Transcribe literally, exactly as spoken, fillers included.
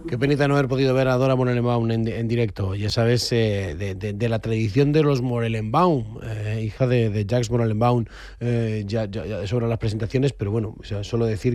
Qué penita no haber podido ver a Dora Morelenbaum en, en directo. Ya sabes, eh, de, de, de la tradición de los Morelenbaum, eh, hija de, de Jacques Morelenbaum, eh, ya, ya, ya sobre las presentaciones, pero bueno, o sea, solo decir